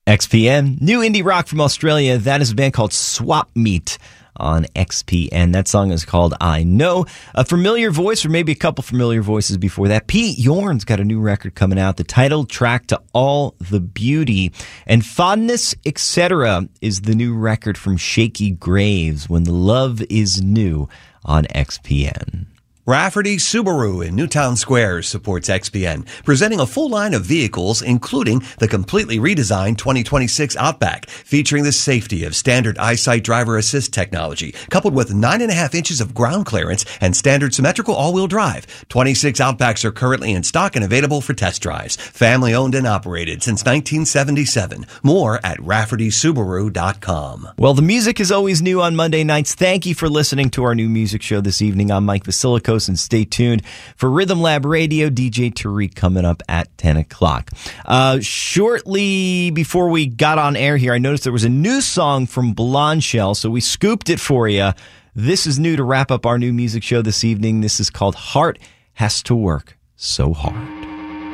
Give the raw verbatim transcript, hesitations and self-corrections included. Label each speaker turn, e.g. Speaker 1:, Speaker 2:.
Speaker 1: X P N, new indie rock from Australia. That is a band called Swap Meet on X P N. That song is called I Know. A familiar voice, or maybe a couple familiar voices before that. Pete Yorn's got a new record coming out, the title track to All the Beauty. And Fondness, et cetera is the new record from Shaky Graves, When the Love is New on X P N.
Speaker 2: Rafferty Subaru in Newtown Square supports X P N, presenting a full line of vehicles, including the completely redesigned twenty twenty-six Outback, featuring the safety of standard EyeSight driver assist technology, coupled with nine and a half inches of ground clearance and standard symmetrical all-wheel drive. twenty-six Outbacks are currently in stock and available for test drives. Family owned and operated since nineteen seventy-seven. More at rafferty subaru dot com.
Speaker 1: Well, the music is always new on Monday nights. Thank you for listening to our new music show this evening. I'm Mike Vasilikos. And stay tuned for Rhythm Lab Radio. D J Tariq coming up at ten o'clock. Uh, shortly before we got on air here, I noticed there was a new song from Blonde Shell, so we scooped it for you. This is new to wrap up our new music show this evening. This is called Heart Has to Work So Hard.